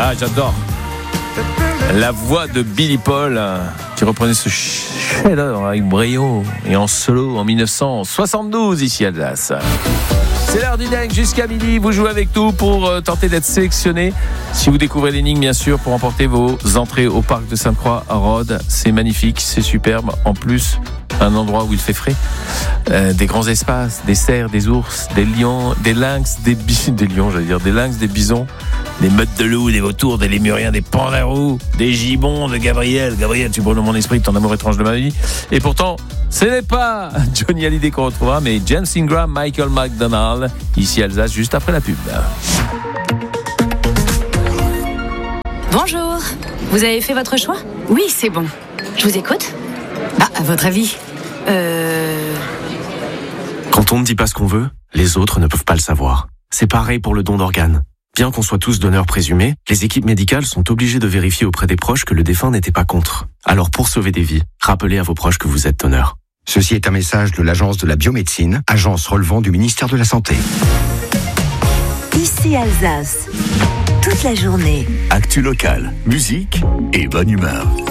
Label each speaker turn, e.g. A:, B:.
A: Ah, j'adore. La voix de Billy Paul qui reprenait ce chef-d'œuvre avec brio et en solo en 1972 ici à Alsace. C'est l'heure du dingue jusqu'à midi. Vous jouez avec nous pour tenter d'être sélectionné. Si vous découvrez l'énigme, bien sûr, pour emporter vos entrées au parc de Sainte-Croix à Rhodes. C'est magnifique, c'est superbe. En plus, un endroit où il fait frais. Des grands espaces, des cerfs, des ours, des lions, des lynx, des lynx, des bisons, des meutes de loups, des vautours, des lémuriens, des pandarous, des gibbons de Gabriel. Gabriel, tu brûles mon esprit, ton amour étrange de ma vie. Et pourtant, ce n'est pas Johnny Hallyday qu'on retrouvera, mais James Ingram, Michael McDonald, ici à Alsace, juste après la pub.
B: Bonjour, vous avez fait votre choix ?
C: Oui, c'est bon.
B: Je vous écoute.
C: À votre avis
D: Quand on ne dit pas ce qu'on veut, les autres ne peuvent pas le savoir. C'est pareil pour le don d'organes. Bien qu'on soit tous donneurs présumés, les équipes médicales sont obligées de vérifier auprès des proches que le défunt n'était pas contre. Alors pour sauver des vies, rappelez à vos proches que vous êtes donneur.
E: Ceci est un message de l'Agence de la biomédecine, agence relevant du ministère de la Santé.
F: Ici Alsace, toute la journée.
G: Actu locale, musique et bonne humeur.